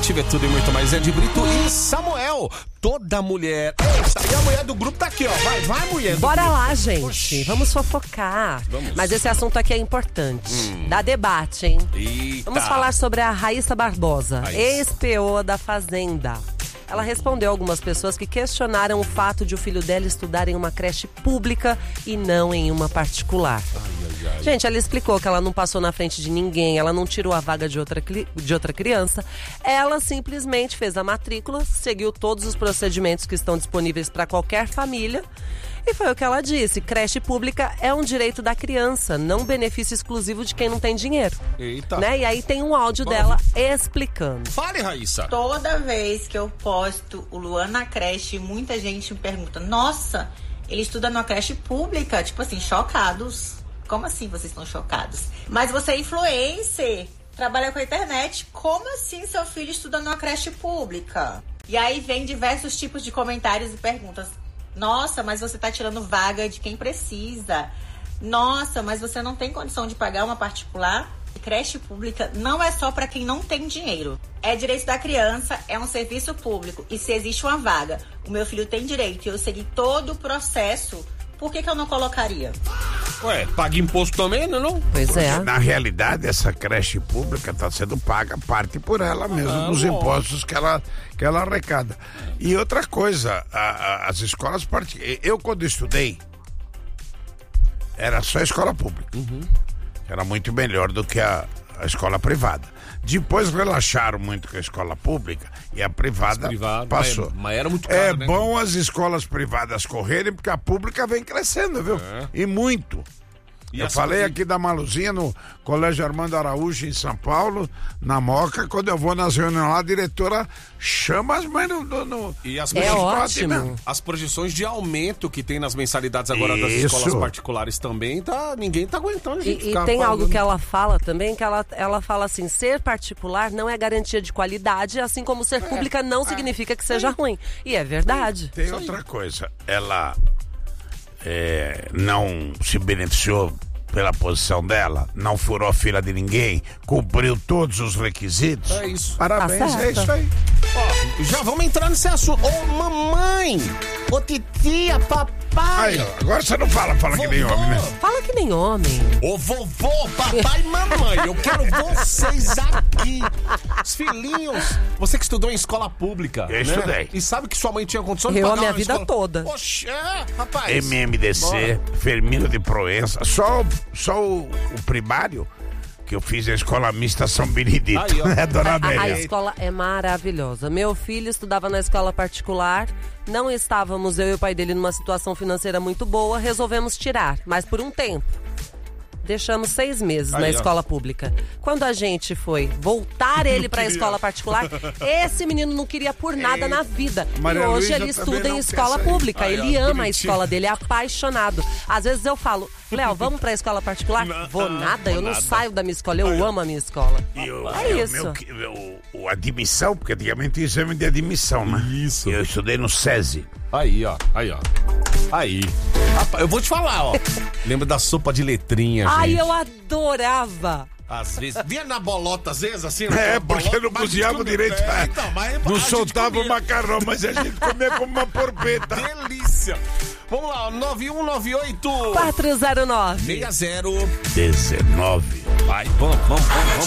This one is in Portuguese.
Ativa é tudo e muito mais. Ed Brito e Samuel. Toda mulher. Eita, e a mulher do grupo tá aqui, ó. Vai, mulher. Bora grupo. lá, gente. Oxi. Vamos fofocar. Vamos. Mas esse assunto aqui é importante. Dá debate, hein? Eita. Vamos falar sobre a Raíssa Barbosa, Raíssa. ex-PO da Fazenda. Ela respondeu a algumas pessoas que questionaram o fato de o filho dela estudar em uma creche pública e não em uma particular. Ai. Gente, ela explicou que ela não passou na frente de ninguém, ela não tirou a vaga de outra criança. Ela simplesmente fez a matrícula, seguiu todos os procedimentos que estão disponíveis para qualquer família. E foi o que ela disse, creche pública é um direito da criança, não benefício exclusivo de quem não tem dinheiro. Eita. Né? E aí tem um áudio Bora dela explicando. Fale, Raíssa. Toda vez que eu posto o Luan na creche, muita gente me pergunta, nossa, ele estuda numa creche pública? Tipo assim, chocados. Como assim vocês estão chocados? Mas você é influencer, trabalha com a internet, como assim seu filho estuda numa creche pública? E aí vem diversos tipos de comentários e perguntas. Nossa, mas você tá tirando vaga de quem precisa. Nossa, mas você não tem condição de pagar uma particular? Creche pública não é só para quem não tem dinheiro. É direito da criança, é um serviço público. E se existe uma vaga, o meu filho tem direito e eu segui todo o processo, por que eu não colocaria? Ué, paga imposto também, não? Pois é. Na realidade, essa creche pública está sendo paga parte por ela mesmo, nos impostos que ela arrecada. E outra coisa, as escolas particulares. Eu, quando estudei, era só escola pública. Era muito melhor do que a escola privada. Depois relaxaram muito com a escola pública e a privada passou. Mas era muito caro, É né? bom as escolas privadas correrem, porque a pública vem crescendo, viu? E muito. E Eu essa falei coisa- aqui da Maluzinha no Colégio Armando Araújo, em São Paulo, na Moca. Quando eu vou nas reuniões lá, a diretora chama as mães no E as É projeções- ótimo. As projeções de aumento que tem nas mensalidades agora das Isso. escolas particulares também, ninguém tá aguentando a gente E ficar tem falando. algo que ela fala também, que ela fala assim, ser particular não é garantia de qualidade, assim como ser pública não significa que seja ruim. E é verdade. Tem outra coisa, ela não se beneficiou pela posição dela, não furou a fila de ninguém, cumpriu todos os requisitos. É isso. Parabéns, Tá é certo. isso aí. Ó, já vamos entrar nesse assunto. Ô, mamãe! Ô, titia, papai! Aí, ó, agora você não fala que nem Vovô. homem, né? Fala que nem homem. Ô, vovô, papai e mamãe, eu quero vocês aqui. Os filhinhos. Você que estudou em escola pública. Eu né? estudei. E sabe que sua mãe tinha condição de Eu a pagar minha uma vida escola... toda. Oxe, rapaz. MMDC, Firmino de Proença, só o primário que eu fiz a escola mista São Benedito, Aí, ó. né, dona A Amélia? escola é maravilhosa. Meu filho estudava na escola particular. Não estávamos, eu e o pai dele, numa situação financeira muito boa. Resolvemos tirar, mas por um tempo. Deixamos 6 meses na Aí, ó. escola pública. Quando a gente foi voltar ele para a escola particular, esse menino não queria por nada na vida. Maria E hoje Luísa ele também estuda em não escola quer sair. pública. Aí, Ele ó, ama a bonitinho. escola dele, é apaixonado. Às vezes eu falo, Léo, vamos para a escola particular? Vou nada, eu não saio da minha escola, eu amo a minha escola. É isso. A admissão, porque antigamente tinha exame de admissão, né? Isso. Eu estudei no SESI. Aí, ó. Aí. Rapaz, eu vou te falar, ó. Lembra da sopa de letrinha, Ai, gente? eu adorava. Às vezes. Vinha na bolota, às vezes, assim. É, na porque bolota, não mas cozinhava comia- direito. Então, mas a Não gente soltava o comia. macarrão, mas a gente comia como uma porpeta. Delícia. Vamos lá, 9198 409. 60. 19. Vai, vamos.